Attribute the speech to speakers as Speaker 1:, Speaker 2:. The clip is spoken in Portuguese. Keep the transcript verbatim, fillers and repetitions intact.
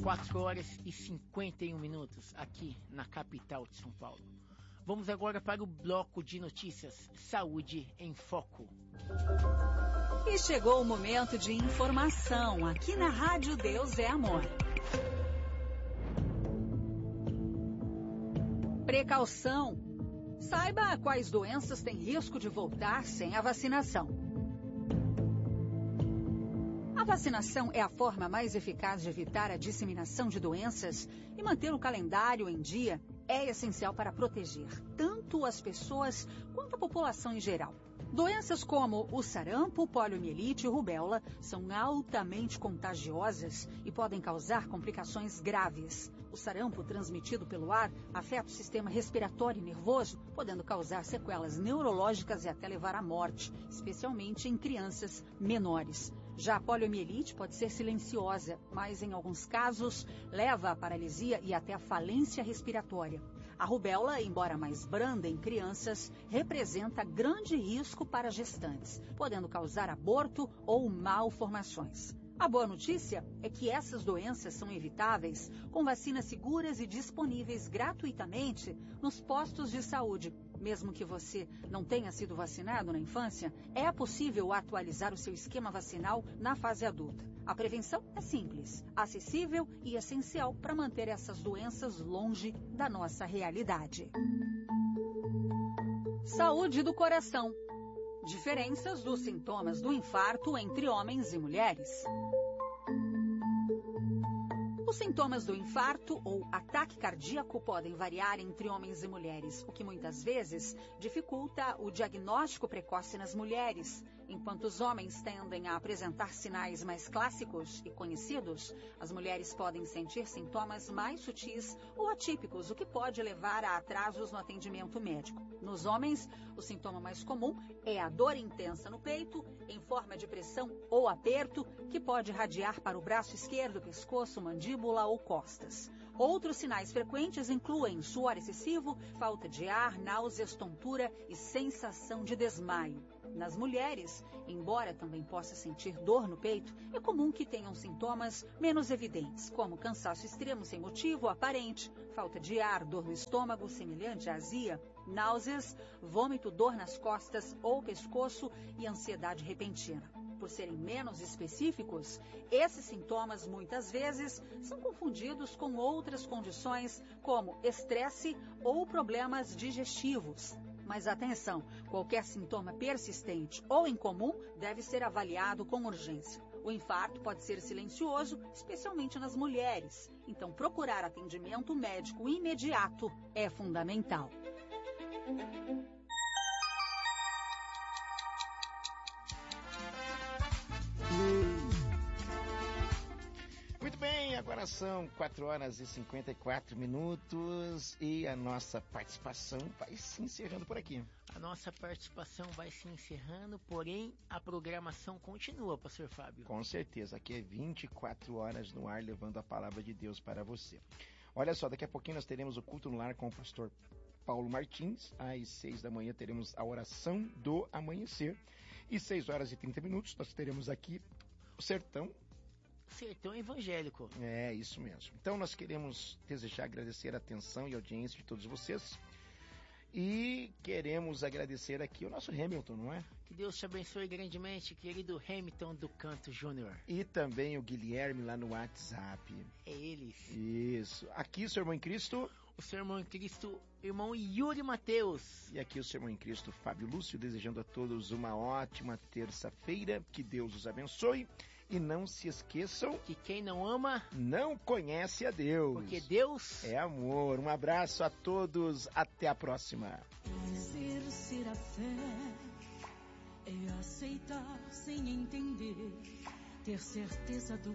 Speaker 1: quatro horas e cinquenta e um minutos aqui na capital de São Paulo. Vamos agora para o bloco de notícias Saúde em Foco.
Speaker 2: E chegou o momento de informação aqui na Rádio Deus é Amor. Precaução. Saiba quais doenças têm risco de voltar sem a vacinação. A vacinação é a forma mais eficaz de evitar a disseminação de doenças e manter o calendário em dia é essencial para proteger tanto as pessoas quanto a população em geral. Doenças como o sarampo, poliomielite e rubéola são altamente contagiosas e podem causar complicações graves. O sarampo, transmitido pelo ar, afeta o sistema respiratório e nervoso, podendo causar sequelas neurológicas e até levar à morte, especialmente em crianças menores. Já a poliomielite pode ser silenciosa, mas em alguns casos leva à paralisia e até à falência respiratória. A rubéola, embora mais branda em crianças, representa grande risco para gestantes, podendo causar aborto ou malformações. A boa notícia é que essas doenças são evitáveis com vacinas seguras e disponíveis gratuitamente nos postos de saúde. Mesmo que você não tenha sido vacinado na infância, é possível atualizar o seu esquema vacinal na fase adulta. A prevenção é simples, acessível e essencial para manter essas doenças longe da nossa realidade. Saúde do coração. Diferenças dos sintomas do infarto entre homens e mulheres. Os sintomas do infarto ou ataque cardíaco podem variar entre homens e mulheres, o que muitas vezes dificulta o diagnóstico precoce nas mulheres. Enquanto os homens tendem a apresentar sinais mais clássicos e conhecidos, as mulheres podem sentir sintomas mais sutis ou atípicos, o que pode levar a atrasos no atendimento médico. Nos homens, o sintoma mais comum é a dor intensa no peito, em forma de pressão ou aperto, que pode irradiar para o braço esquerdo, pescoço, mandíbula ou costas. Outros sinais frequentes incluem suor excessivo, falta de ar, náuseas, tontura e sensação de desmaio. Nas mulheres, embora também possa sentir dor no peito, é comum que tenham sintomas menos evidentes, como cansaço extremo sem motivo aparente, falta de ar, dor no estômago semelhante à azia, náuseas, vômito, dor nas costas ou pescoço e ansiedade repentina. Por serem menos específicos, esses sintomas muitas vezes são confundidos com outras condições como estresse ou problemas digestivos. Mas atenção, qualquer sintoma persistente ou incomum deve ser avaliado com urgência. O infarto pode ser silencioso, especialmente nas mulheres. Então, procurar atendimento médico imediato é fundamental.
Speaker 3: Muito bem, agora são quatro horas e cinquenta e quatro minutos e a nossa participação vai se encerrando por aqui.
Speaker 1: A nossa participação vai se encerrando, porém a programação continua, pastor Fábio.
Speaker 3: Com certeza, aqui é vinte e quatro horas no ar levando a palavra de Deus para você. Olha só, daqui a pouquinho nós teremos o culto no lar com o pastor Paulo Martins. Às seis da manhã teremos a oração do amanhecer. E seis horas e trinta minutos nós teremos aqui o Sertão.
Speaker 1: Sertão Evangélico.
Speaker 3: É, isso mesmo. Então nós queremos desejar agradecer a atenção e a audiência de todos vocês. E queremos agradecer aqui o nosso Hamilton, não é?
Speaker 1: Que Deus te abençoe grandemente, querido Hamilton do Canto Júnior.
Speaker 3: E também o Guilherme lá no WhatsApp.
Speaker 1: É eles.
Speaker 3: Isso. Aqui o seu irmão em Cristo.
Speaker 1: O seu irmão em Cristo, irmão Yuri Mateus.
Speaker 3: E aqui o seu irmão em Cristo, Fábio Lúcio, desejando a todos uma ótima terça-feira. Que Deus os abençoe. E não se esqueçam
Speaker 1: que quem não ama
Speaker 3: não conhece a Deus.
Speaker 1: Porque Deus
Speaker 3: é amor. Um abraço a todos. Até a próxima.
Speaker 4: Exercer a fé é aceitar sem entender, ter certeza do